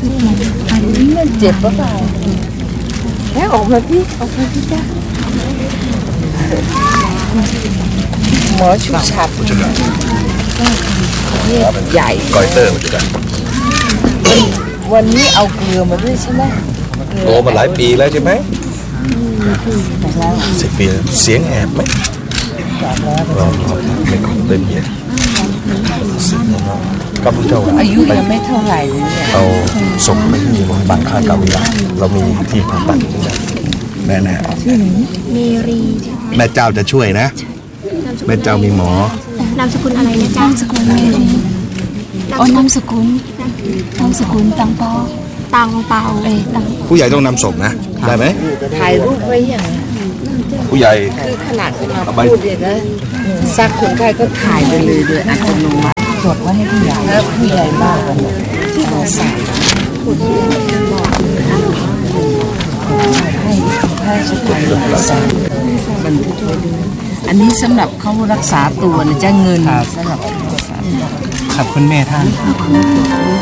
เจ็บปะเปล่าแล้วออกมาพี่จ้าหมอชุบฉับเนี่ยใหญ่ก้อยเตอร์มันจะได้วันนี้เอาเกลือมาด้วยใช่ไหมโตมาหลายปีแล้วใช่ไหม10 ปีแล้วเสียงแหบไหมเราไม่คงเต็มเยอะกับผู้เจ้าอายุยังไม่เท่าไหร่เลยเนี่ยเราส่งไปที่โรงพยาบาลค่ากาวิลาเรามีที่ผ่าตัดแน่มีรีแม่เจ้าจะช่วยนะแม่เจ้ามีหมอนามสกุลอะไรนะจ๊ะนามสกุลเมรีนามสกุลตังเปาผู้ใหญ่ต้องนำศพนะได้ไหมถ่ายรูปไว้อย่างผู้ใหญ่คือขนาดมาพูดเลยนะซักคนไข้ก็ถ่ายไปเลยโดยอัตโนมัติจดไว้ให้ผู้ใหญ่แล้วผู้ใหญ่มากที่เราใส่ให้สุขภาพใส่บันทึกไว้ด้วยอันนี้สำหรับเขารักษาตัวนะจะเงินสำหรับขอบคุณแม่ท่าน